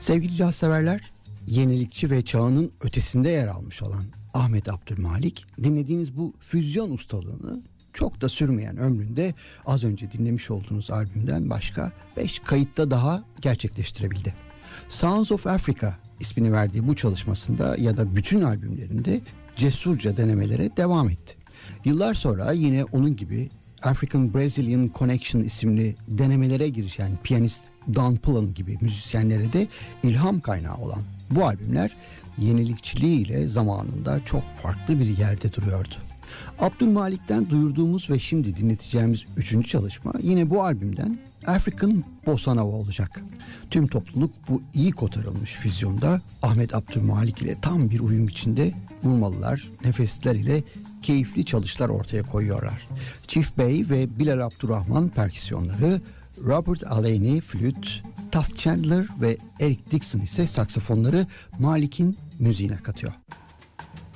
Sevgili caz severler, yenilikçi ve çağının ötesinde yer almış olan Ahmet Abdülmalik, dinlediğiniz bu füzyon ustalığını çok da sürmeyen ömründe az önce dinlemiş olduğunuz albümden başka 5 kayıtta daha gerçekleştirebildi. Sounds of Africa ismini verdiği bu çalışmasında ya da bütün albümlerinde cesurca denemelere devam etti. Yıllar sonra yine onun gibi African Brazilian Connection isimli denemelere girişen piyanist Don Pullen gibi müzisyenlere de ilham kaynağı olan bu albümler yenilikçiliğiyle zamanında çok farklı bir yerde duruyordu. Abdülmalik'ten duyurduğumuz ve şimdi dinleteceğimiz 3. çalışma yine bu albümden African Bossa Nova olacak. Tüm topluluk bu iyi kotarılmış füzyonda Ahmet Abdülmalik ile tam bir uyum içinde vurmalılar, nefesler ile keyifli çalışlar ortaya koyuyorlar. Chief Bey ve Bilal Abdurrahman perküsyonları, Robert Aleni flüt, Taft Chandler ve Eric Dixon ise saksafonları Malik'in müziğine katıyor.